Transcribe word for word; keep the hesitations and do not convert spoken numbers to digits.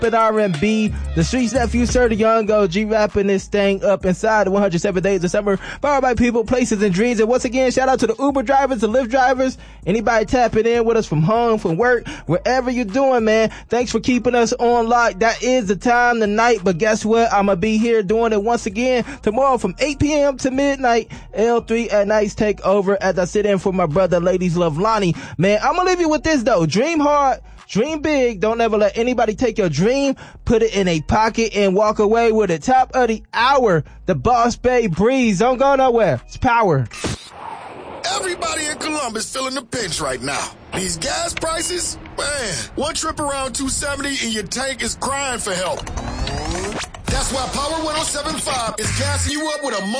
and R and B. The Streets Nephew, Sir the Young O G, rapping this thing up inside the one hundred seven days of summer, powered by people, places, and dreams. And once again, shout out to the Uber drivers, the Lyft drivers, anybody tapping in with us from home, from work, wherever you're doing, man. Thanks for keeping us on lock. That is the time tonight, but guess what? I'm gonna be here doing it once again tomorrow from eight p.m. to midnight. L three at Nights take over as I sit in for my brother, Ladies Love Lonnie. Man, I'm gonna leave you with this though. Dream hard. Dream big. Don't ever let anybody take your dream. Put it in a pocket and walk away with it. Top of the hour, the Boss Bay Breeze. Don't go nowhere. It's power. Everybody in Columbus feeling the pinch right now. These gas prices, man, one trip around two seventy and your tank is crying for help. That's why Power one oh seven point five is gassing you up with a